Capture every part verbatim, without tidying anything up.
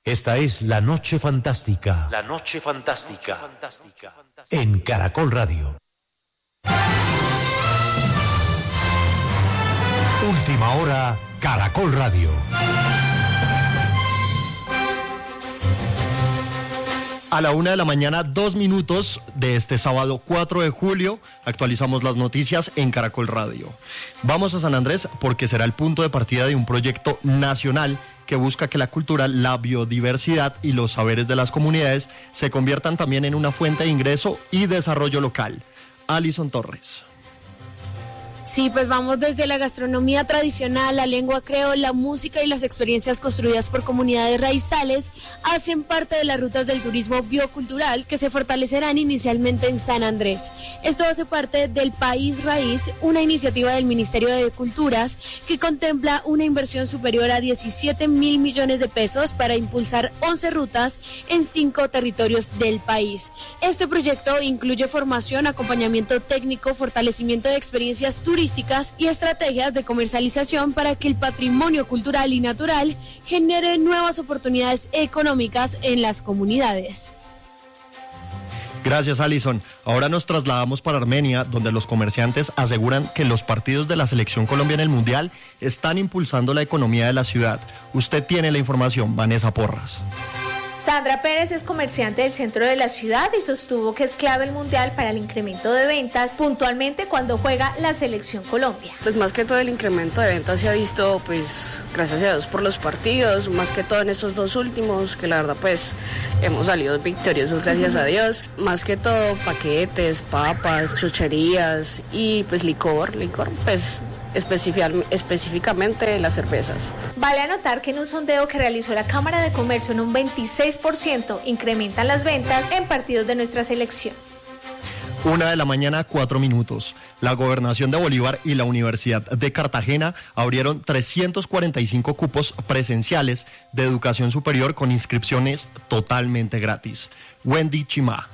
Esta es La Noche Fantástica. La Noche Fantástica. En Caracol Radio. Última hora, Caracol Radio. A la una de la mañana, dos minutos de este sábado cuatro de julio, actualizamos las noticias en Caracol Radio. Vamos a San Andrés porque será el punto de partida de un proyecto nacional que busca que la cultura, la biodiversidad y los saberes de las comunidades se conviertan también en una fuente de ingreso y desarrollo local. Alison Torres. Sí, pues vamos desde la gastronomía tradicional, la lengua creol, la música y las experiencias construidas por comunidades raizales hacen parte de las rutas del turismo biocultural que se fortalecerán inicialmente en San Andrés. Esto hace parte del País Raíz, una iniciativa del Ministerio de Culturas que contempla una inversión superior a diecisiete mil millones de pesos para impulsar once rutas en cinco territorios del país. Este proyecto incluye formación, acompañamiento técnico, fortalecimiento de experiencias turísticas turísticas y estrategias de comercialización para que el patrimonio cultural y natural genere nuevas oportunidades económicas en las comunidades. Gracias, Alison. Ahora nos trasladamos para Armenia, donde los comerciantes aseguran que los partidos de la Selección Colombia en el Mundial están impulsando la economía de la ciudad. Usted tiene la información, Vanessa Porras. Sandra Pérez es comerciante del centro de la ciudad y sostuvo que es clave el Mundial para el incremento de ventas, puntualmente cuando juega la Selección Colombia. Pues más que todo el incremento de ventas se ha visto, pues, gracias a Dios por los partidos, más que todo en estos dos últimos, que la verdad, pues, hemos salido victoriosos, gracias a Dios. Más que todo paquetes, papas, chucherías y, pues, licor, licor, pues... específicamente las cervezas. Vale anotar que en un sondeo que realizó la Cámara de Comercio en un veintiséis por ciento incrementan las ventas en partidos de nuestra selección. Una de la mañana, cuatro minutos. La Gobernación de Bolívar y la Universidad de Cartagena abrieron trescientos cuarenta y cinco cupos presenciales de educación superior con inscripciones totalmente gratis. Wendy Chimá.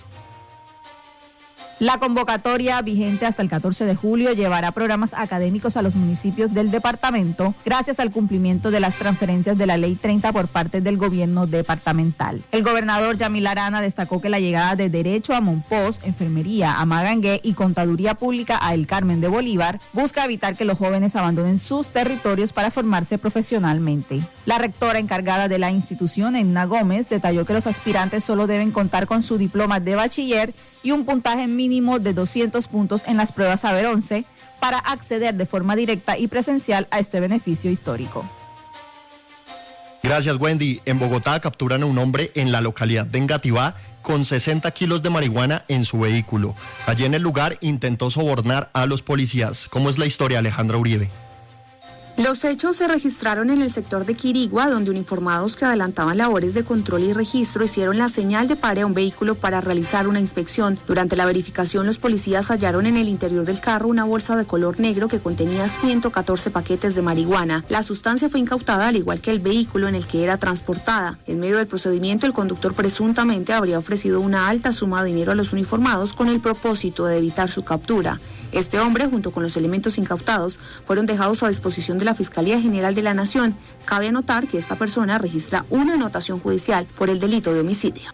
La convocatoria, vigente hasta el catorce de julio, llevará programas académicos a los municipios del departamento gracias al cumplimiento de las transferencias de la Ley treinta por parte del gobierno departamental. El gobernador Yamil Arana destacó que la llegada de Derecho a Monpós, Enfermería a Magangué y Contaduría Pública a El Carmen de Bolívar busca evitar que los jóvenes abandonen sus territorios para formarse profesionalmente. La rectora encargada de la institución, Edna Gómez, detalló que los aspirantes solo deben contar con su diploma de bachiller y un puntaje mínimo de doscientos puntos en las pruebas Saber once para acceder de forma directa y presencial a este beneficio histórico. Gracias, Wendy. En Bogotá capturan a un hombre en la localidad de Engativá con sesenta kilos de marihuana en su vehículo. Allí en el lugar intentó sobornar a los policías. ¿Cómo es la historia, Alejandra Uribe? Los hechos se registraron en el sector de Quirigua, donde uniformados que adelantaban labores de control y registro hicieron la señal de pare a un vehículo para realizar una inspección. Durante la verificación, los policías hallaron en el interior del carro una bolsa de color negro que contenía ciento catorce paquetes de marihuana. La sustancia fue incautada, al igual que el vehículo en el que era transportada. En medio del procedimiento, el conductor presuntamente habría ofrecido una alta suma de dinero a los uniformados con el propósito de evitar su captura. Este hombre, junto con los elementos incautados, fueron dejados a disposición de la Fiscalía General de la Nación. Cabe anotar que esta persona registra una anotación judicial por el delito de homicidio.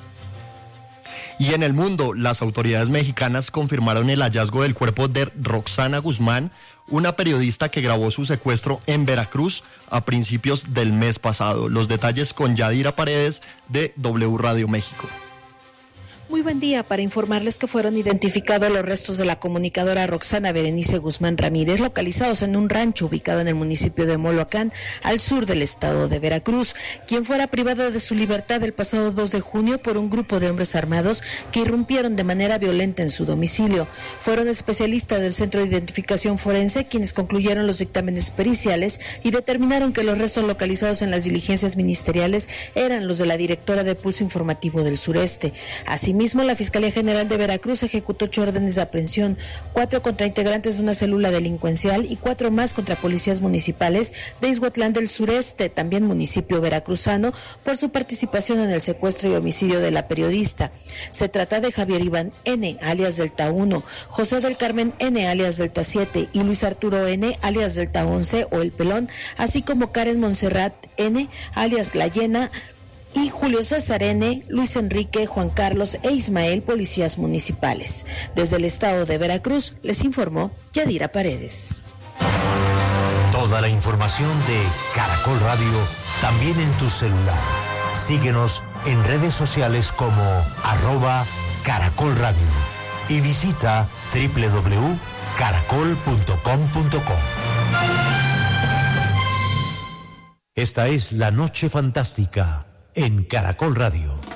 Y en el mundo, las autoridades mexicanas confirmaron el hallazgo del cuerpo de Roxana Guzmán, una periodista que grabó su secuestro en Veracruz a principios del mes pasado. Los detalles con Yadira Paredes de W Radio México. Muy buen día para informarles que fueron identificados los restos de la comunicadora Roxana Berenice Guzmán Ramírez, localizados en un rancho ubicado en el municipio de Moloacán, al sur del estado de Veracruz, quien fuera privada de su libertad el pasado dos de junio por un grupo de hombres armados que irrumpieron de manera violenta en su domicilio. Fueron especialistas del Centro de Identificación Forense quienes concluyeron los dictámenes periciales y determinaron que los restos localizados en las diligencias ministeriales eran los de la directora de Pulso Informativo del Sureste. Así Asimismo, la Fiscalía General de Veracruz ejecutó ocho órdenes de aprehensión, cuatro contra integrantes de una célula delincuencial y cuatro más contra policías municipales de Ixhuatlán del Sureste, también municipio veracruzano, por su participación en el secuestro y homicidio de la periodista. Se trata de Javier Iván N., alias Delta uno, José del Carmen N., alias Delta siete, y Luis Arturo N., alias Delta once o El Pelón, así como Karen Montserrat N., alias La Llena, y Julio César N., Luis Enrique, Juan Carlos e Ismael, policías municipales. Desde el estado de Veracruz les informó Yadira Paredes. Toda la información de Caracol Radio también en tu celular. Síguenos en redes sociales como arroba Caracol Radio y visita doble u doble u doble u punto caracol punto com punto co. Esta es La Noche Fantástica en Caracol Radio.